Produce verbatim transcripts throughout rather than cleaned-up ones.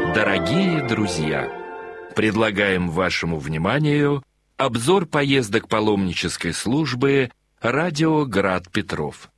Дорогие друзья, предлагаем вашему вниманию обзор поездок паломнической службы «Радио Град Петров».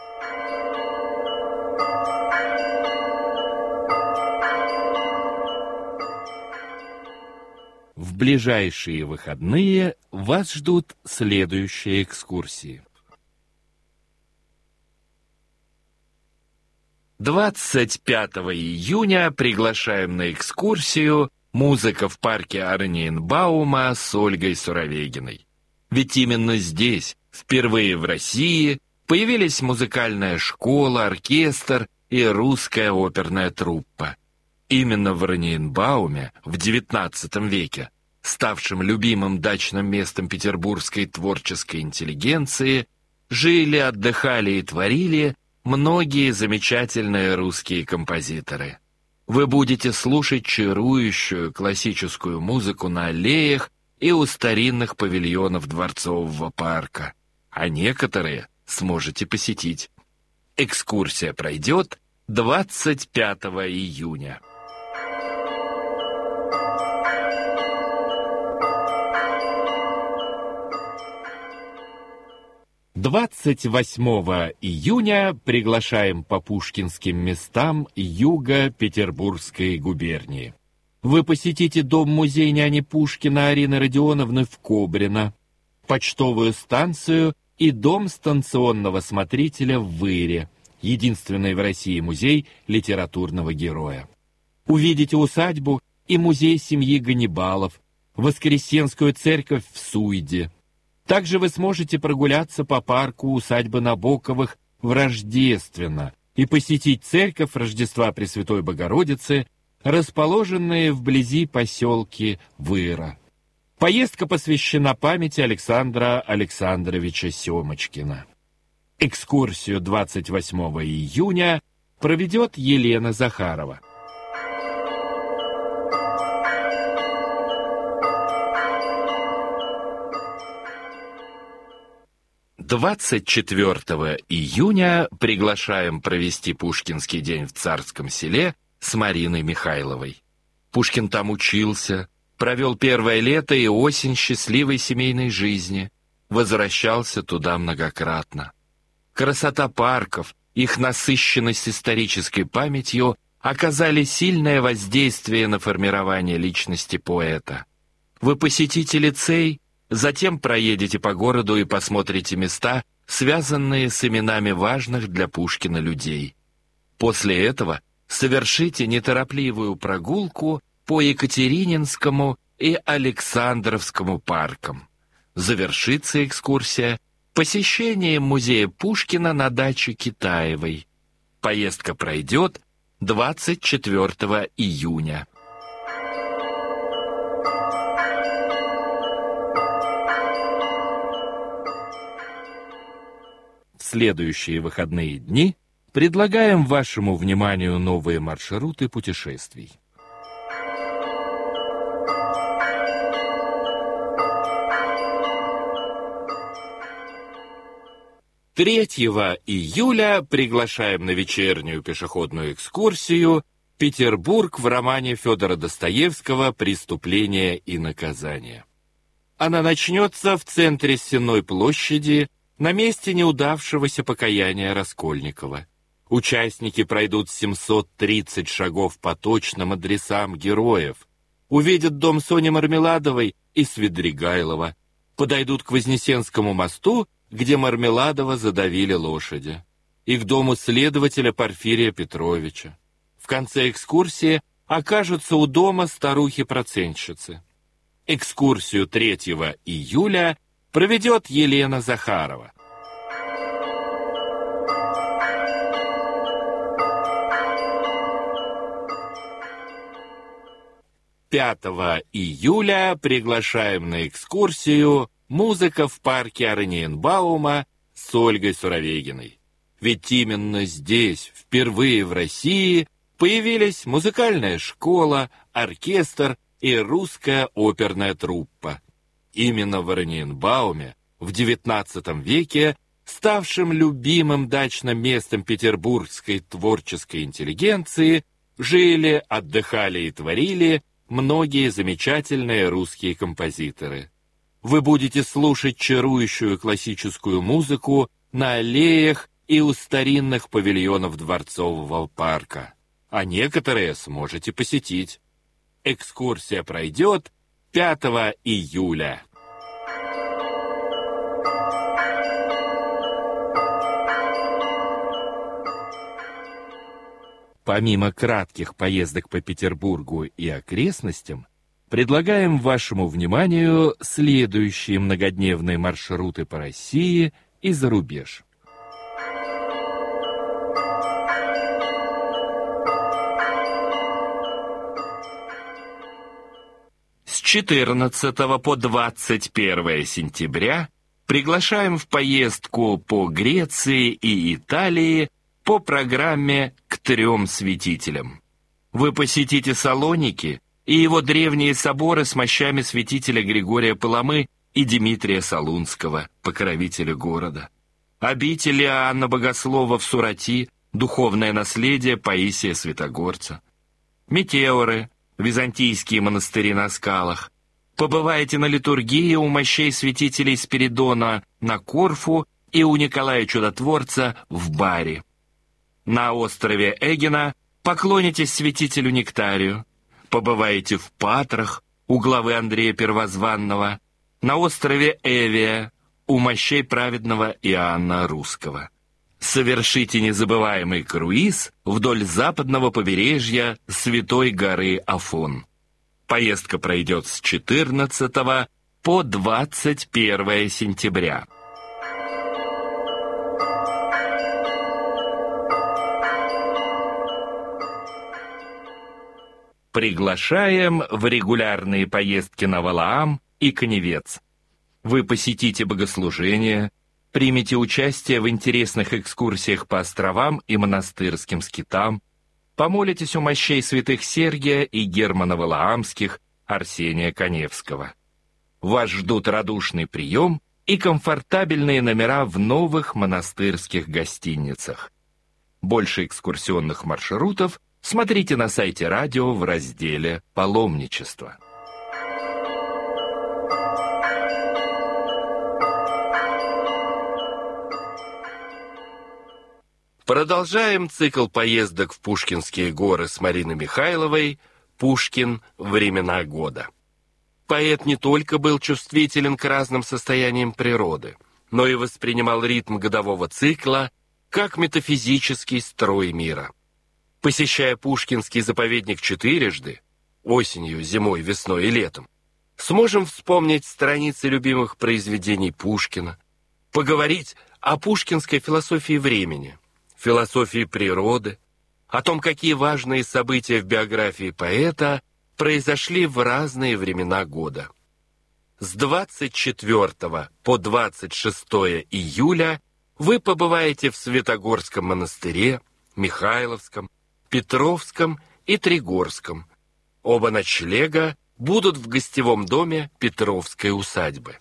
В ближайшие выходные вас ждут следующие экскурсии. двадцать пятого июня приглашаем на экскурсию «Музыка в парке Орниенбаума» с Ольгой Суровегиной. Ведь именно здесь, впервые в России, появились музыкальная школа, оркестр и русская оперная труппа. Именно в Орниенбауме в девятнадцатом веке, ставшем любимым дачным местом петербургской творческой интеллигенции, жили, отдыхали и творили многие замечательные русские композиторы. Вы будете слушать чарующую классическую музыку на аллеях и у старинных павильонов Дворцового парка, а некоторые сможете посетить. Экскурсия пройдет двадцать пятого июня. двадцать восьмого июня приглашаем по пушкинским местам юга Петербургской губернии. Вы посетите дом-музей няни Пушкина Арины Родионовны в Кобрино, почтовую станцию и дом станционного смотрителя в Выре, единственный в России музей литературного героя. Увидите усадьбу и музей семьи Ганнибалов, Воскресенскую церковь в Суйде. Также вы сможете прогуляться по парку усадьбы Набоковых в Рождественно и посетить церковь Рождества Пресвятой Богородицы, расположенные вблизи поселки Выра. Поездка посвящена памяти Александра Александровича Семочкина. Экскурсию двадцать восьмого июня проведет Елена Захарова. двадцать четвёртого июня приглашаем провести Пушкинский день в Царском Селе с Мариной Михайловой. Пушкин там учился, провел первое лето и осень счастливой семейной жизни, возвращался туда многократно. Красота парков, их насыщенность исторической памятью оказали сильное воздействие на формирование личности поэта. Вы посетите лицей, затем проедете по городу и посмотрите места, связанные с именами важных для Пушкина людей. После этого совершите неторопливую прогулку по Екатерининскому и Александровскому паркам. Завершится экскурсия посещением музея Пушкина на даче Китаевой. Поездка пройдет двадцать четвёртого июня. В следующие выходные дни предлагаем вашему вниманию новые маршруты путешествий. третьего июля приглашаем на вечернюю пешеходную экскурсию «Петербург» в романе Федора Достоевского «Преступление и наказание». Она начнется в центре Сенной площади, на месте неудавшегося покаяния Раскольникова. Участники пройдут семьсот тридцать шагов по точным адресам героев, увидят дом Сони Мармеладовой и Свидригайлова, подойдут к Вознесенскому мосту, где Мармеладова задавили лошади, и к дому следователя Порфирия Петровича. В конце экскурсии окажутся у дома старухи-процентщицы. Экскурсию третьего июля проведет Елена Захарова. пятого июля приглашаем на экскурсию «Музыка в парке Орниенбаума» с Ольгой Суровегиной. Ведь именно здесь, впервые в России, появились музыкальная школа, оркестр и русская оперная труппа. Именно в Орниенбауме в девятнадцатом веке, ставшем любимым дачным местом петербургской творческой интеллигенции, жили, отдыхали и творили многие замечательные русские композиторы. Вы будете слушать чарующую классическую музыку на аллеях и у старинных павильонов Дворцового парка, а некоторые сможете посетить. Экскурсия пройдет пятого июля. Помимо кратких поездок по Петербургу и окрестностям, предлагаем вашему вниманию следующие многодневные маршруты по России и за рубеж. С четырнадцатого по двадцать первое сентября приглашаем в поездку по Греции и Италии по программе «К трем святителям». Вы посетите Салоники и его древние соборы с мощами святителя Григория Паламы и Димитрия Солунского, покровителя города. Обитель Иоанна Богослова в Сурати, духовное наследие Паисия Святогорца. Метеоры, византийские монастыри на скалах. Побывайте на литургии у мощей святителей Спиридона на Корфу и у Николая Чудотворца в Баре. На острове Эгина поклонитесь святителю Нектарию, побываете в Патрах у главы Андрея Первозванного, на острове Эвия у мощей праведного Иоанна Русского. Совершите незабываемый круиз вдоль западного побережья Святой горы Афон. Поездка пройдет с четырнадцатого по двадцать первое сентября. Приглашаем в регулярные поездки на Валаам и Каневец. Вы посетите богослужения, примете участие в интересных экскурсиях по островам и монастырским скитам, помолитесь у мощей святых Сергия и Германа Валаамских, Арсения Каневского. Вас ждут радушный прием и комфортабельные номера в новых монастырских гостиницах. Больше экскурсионных маршрутов смотрите на сайте радио в разделе «Паломничество». Продолжаем цикл поездок в Пушкинские горы с Мариной Михайловой «Пушкин. Времена года». Поэт не только был чувствителен к разным состояниям природы, но и воспринимал ритм годового цикла как метафизический строй мира. Посещая Пушкинский заповедник четырежды, осенью, зимой, весной и летом, сможем вспомнить страницы любимых произведений Пушкина, поговорить о пушкинской философии времени, философии природы, о том, какие важные события в биографии поэта произошли в разные времена года. С двадцать четвёртого по двадцать шестое июля вы побываете в Святогорском монастыре, Михайловском, Петровском и Тригорском. Оба ночлега будут в гостевом доме Петровской усадьбы.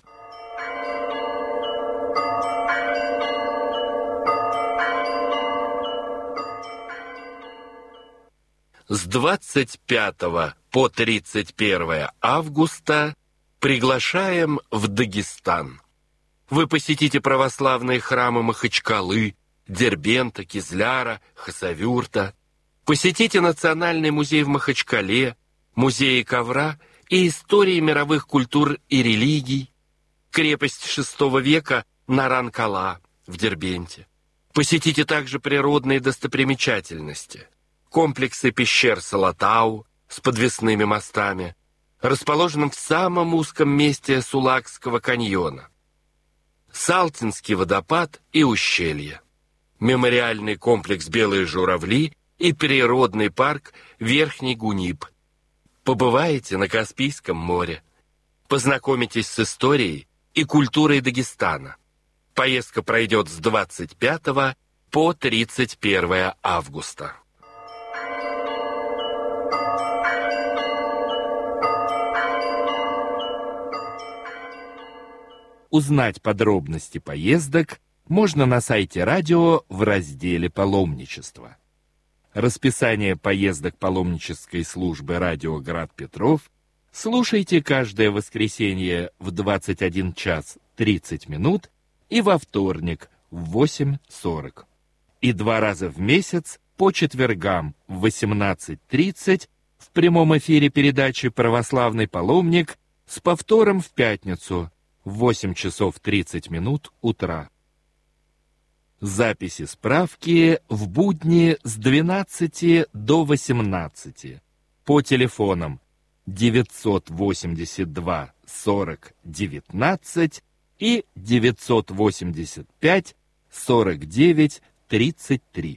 С двадцать пятого по тридцать первое августа приглашаем в Дагестан. Вы посетите православные храмы Махачкалы, Дербента, Кизляра, Хасавюрта. Посетите Национальный музей в Махачкале, музеи ковра и истории мировых культур и религий, крепость шестого века Наран-Кала в Дербенте. Посетите также природные достопримечательности, комплексы пещер Салатау с подвесными мостами, расположенным в самом узком месте Сулакского каньона, Салтинский водопад и ущелье, мемориальный комплекс «Белые журавли» и природный парк Верхний Гуниб. Побываете на Каспийском море, познакомитесь с историей и культурой Дагестана. Поездка пройдет с двадцать пятого по тридцать первое августа. Узнать подробности поездок можно на сайте радио в разделе «Паломничество». расписание поездок паломнической службы «Радио Град Петров» слушайте каждое воскресенье в двадцать один час тридцать минут и во вторник в восемь сорок. И два раза в месяц по четвергам в восемнадцать тридцать в прямом эфире передачи «Православный паломник» с повтором в пятницу в восемь часов тридцать минут утра. Записи, справки в будни с двенадцати до восемнадцати по телефонам девятьсот восемьдесят два сорок девятнадцать и девятьсот восемьдесят пять сорок девять тридцать три.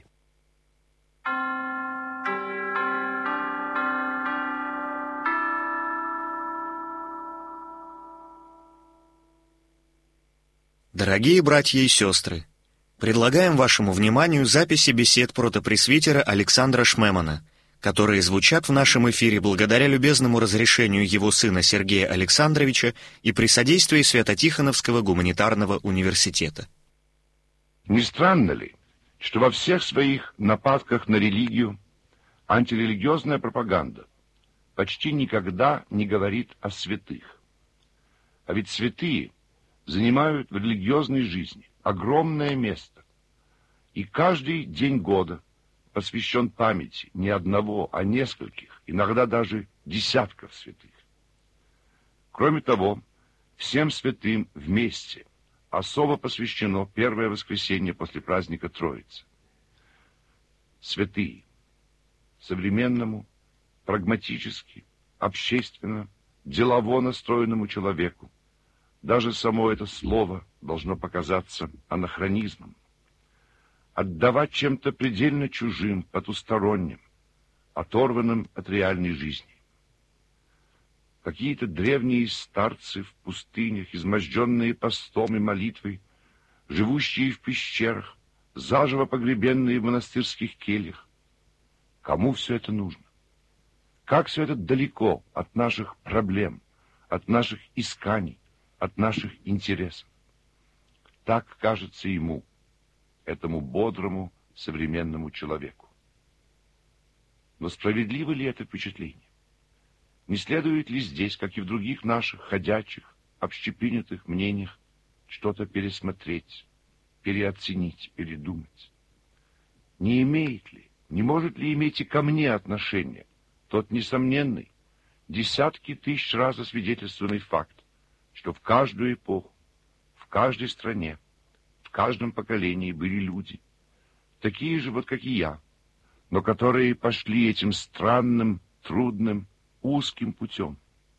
Дорогие братья и сестры, предлагаем вашему вниманию записи бесед протопресвитера Александра Шмемана, которые звучат в нашем эфире благодаря любезному разрешению его сына Сергея Александровича и при содействии Свято-Тихоновского гуманитарного университета. Не странно ли, что во всех своих нападках на религию антирелигиозная пропаганда почти никогда не говорит о святых? А ведь святые занимают в религиозной жизни огромное место, и каждый день года посвящен памяти не одного, а нескольких, иногда даже десятков святых. Кроме того, всем святым вместе особо посвящено первое воскресенье после праздника Троицы. Святые современному, прагматически, общественно, делово настроенному человеку даже само это слово должно показаться анахронизмом. Отдавать чем-то предельно чужим, потусторонним, оторванным от реальной жизни. Какие-то древние старцы в пустынях, изможденные постом и молитвой, живущие в пещерах, заживо погребенные в монастырских кельях. Кому все это нужно? Как все это далеко от наших проблем, от наших исканий, от наших интересов? Так кажется ему, этому бодрому современному человеку. Но справедливо ли это впечатление? Не следует ли здесь, как и в других наших ходячих, общепринятых мнениях, что-то пересмотреть, переоценить, передумать? Не имеет ли, не может ли иметь и ко мне отношение тот несомненный, десятки тысяч раз освидетельствованный факт, что в каждую эпоху, в каждой стране, в каждом поколении были люди, такие же вот, как и я, но которые пошли этим странным, трудным, узким путем.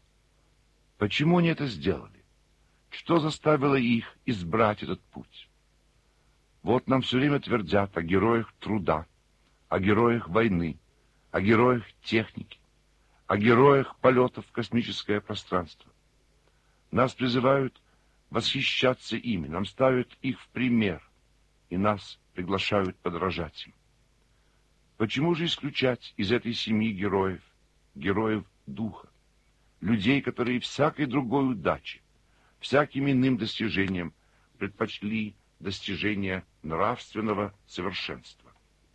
Почему они это сделали? Что заставило их избрать этот путь? Вот нам все время твердят о героях труда, о героях войны, о героях техники, о героях полетов в космическое пространство. Нас призывают восхищаться ими, нам ставят их в пример, и нас приглашают подражать им. Почему же исключать из этой семьи героев, героев духа, людей, которые всякой другой удачи, всяким иным достижением предпочли достижение нравственного совершенства?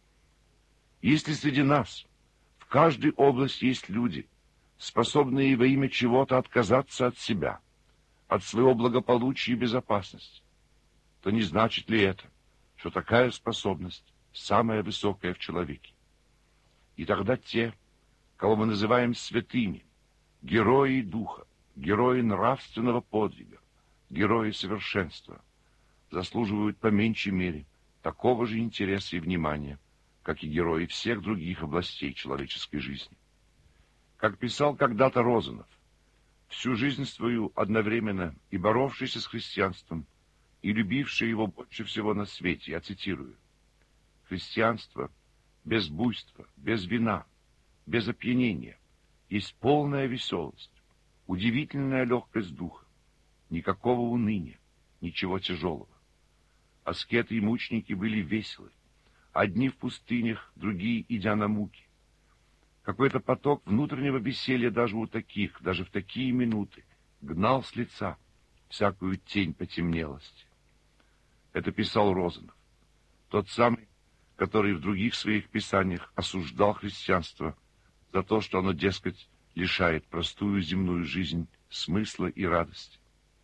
Если среди нас в каждой области есть люди, способные во имя чего-то отказаться от себя, от своего благополучия и безопасности, то не значит ли это, что такая способность самая высокая в человеке? И тогда те, кого мы называем святыми, герои духа, герои нравственного подвига, герои совершенства, заслуживают по меньшей мере такого же интереса и внимания, как и герои всех других областей человеческой жизни. Как писал когда-то Розанов, всю жизнь свою одновременно и боровшийся с христианством, и любивший его больше всего на свете, я цитирую: «Христианство без буйства, без вина, без опьянения есть полная веселость, удивительная легкость духа, никакого уныния, ничего тяжелого. Аскеты и мученики были веселы, одни в пустынях, другие идя на муки. Какой-то поток внутреннего веселья даже у таких, даже в такие минуты, гнал с лица всякую тень потемнелости». Это писал Розанов, тот самый который в других своих писаниях осуждал христианство за то, что оно, дескать, лишает простую земную жизнь смысла и радости.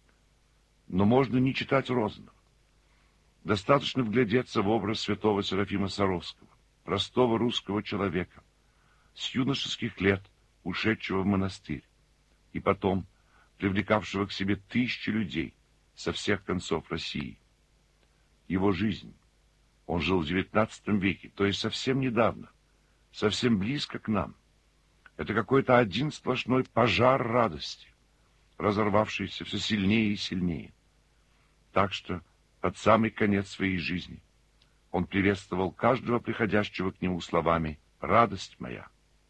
Но можно не читать Розанова. Достаточно вглядеться в образ святого Серафима Саровского, простого русского человека, с юношеских лет ушедшего в монастырь, и потом привлекавшего к себе тысячи людей со всех концов России. Его жизнь, он жил в девятнадцатом веке, то есть совсем недавно, совсем близко к нам. Это какой-то один сплошной пожар радости, разорвавшийся все сильнее и сильнее. Так что под самый конец своей жизни он приветствовал каждого приходящего к нему словами «радость моя».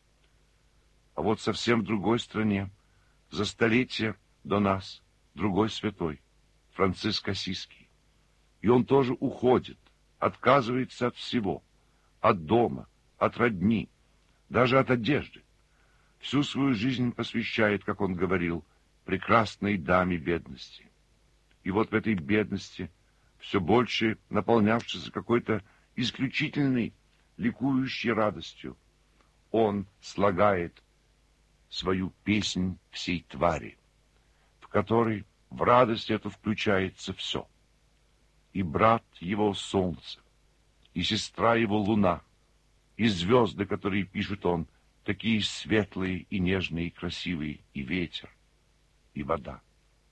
А вот совсем в другой стране, за столетия до нас, другой святой, Франциск Ассизский. И он тоже уходит, отказывается от всего, от дома, от родни, даже от одежды. Всю свою жизнь посвящает, как он говорил, прекрасной даме бедности. И вот в этой бедности, все больше наполнявшейся какой-то исключительной, ликующей радостью, он слагает свою песнь всей твари, в которой в радость эту включается все. И брат его солнце, и сестра его луна, и звезды, которые пишет он, такие светлые и нежные и красивые, и ветер, и вода.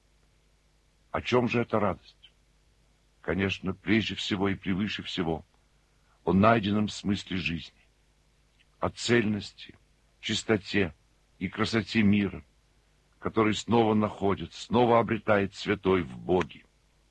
О чем же эта радость? Конечно, прежде всего и превыше всего о найденном смысле жизни, о цельности, чистоте и красоте мира, который снова находит, снова обретает святой в Боге.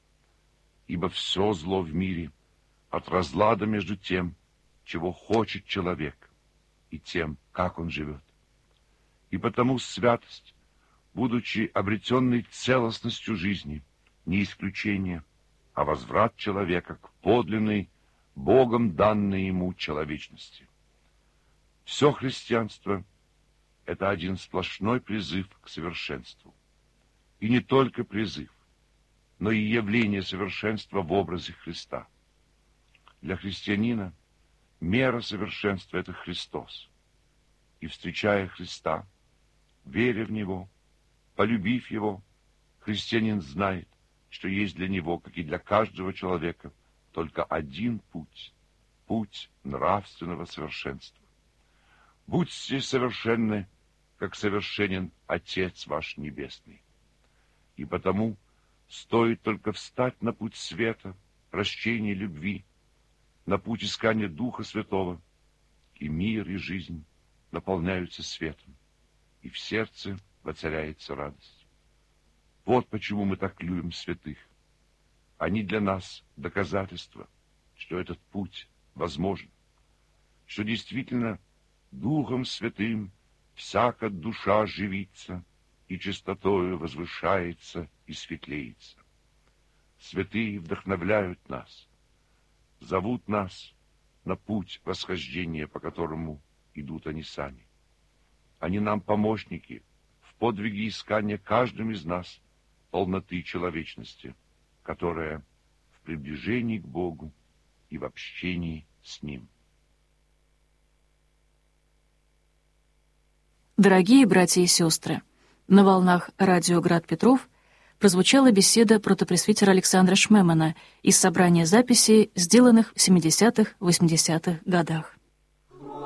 Ибо все зло в мире от разлада между тем, чего хочет человек, и тем, как он живет. И потому святость, будучи обретенной целостностью жизни, не исключение, а возврат человека к подлинной, Богом данной ему человечности. Все христианство — это один сплошной призыв к совершенству. И не только призыв, но и явление совершенства в образе Христа. Для христианина мера совершенства — это Христос. И, встречая Христа, веря в Него, полюбив Его, христианин знает, что есть для него, как и для каждого человека, только один путь — путь нравственного совершенства. Будьте совершенны, как совершенен Отец ваш Небесный. И потому стоит только встать на путь света, прощения, любви, на путь искания Духа Святого, и мир, и жизнь наполняются светом, и в сердце воцаряется радость. Вот почему мы так любим святых. Они для нас доказательство, что этот путь возможен, что действительно Духом Святым всяка душа живится и чистотою возвышается и светлеется. Святые вдохновляют нас, зовут нас на путь восхождения, по которому идут они сами. Они нам помощники в подвиге искания каждым из нас полноты человечности, которая в приближении к Богу и в общении с Ним. Дорогие братья и сестры, на волнах радио «Град Петров» прозвучала беседа протопресвитера Александра Шмемана из собрания записей, сделанных в семидесятых-восьмидесятых годах.